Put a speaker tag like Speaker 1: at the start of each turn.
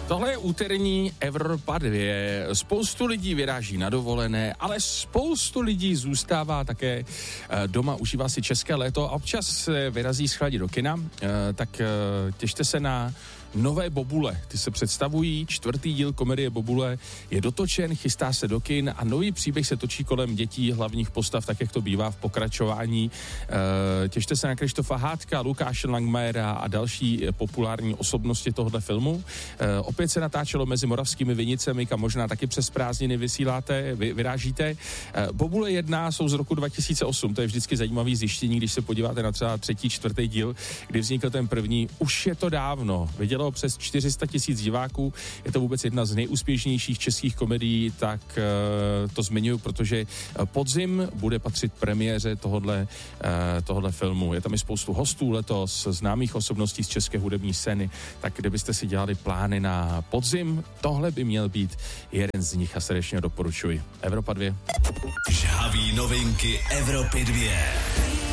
Speaker 1: Tohle je úterní Evropa 2. Spoustu lidí vyráží na dovolené, ale spoustu lidí zůstává také doma, užívá si české léto a občas vyrazí schladit do kina, tak těšte se na nové Bobule. Ty se představují, 4. díl komedie Bobule je dotočen, chystá se do kin a nový příběh se točí kolem dětí hlavních postav, tak jak to bývá v pokračování. Těšte se na Krištofa Hádka, Lukáše Langmajera a další populární osobnosti tohoto filmu. Opět se natáčelo mezi moravskými Vinicemi, kam možná taky přes prázdniny vyrážíte. Bobule 1 jsou z roku 2008, to je vždycky zajímavý zjištění, když se podíváte na třeba 3., 4. díl, kdy vznikl ten první. Už je to dávno. Vidělo přes 400 000 diváků, je to vůbec jedna z nejúspěšnějších českých komedií, tak to zmiňuji, protože podzim bude patřit premiéře tohodle filmu. Je tam i spoustu hostů letos, známých osobností z české hudební scény, tak kdybyste si dělali plány na podzim, tohle by měl být jeden z nich a srdečně doporučuji. Evropa 2.
Speaker 2: Žhaví novinky Evropy 2.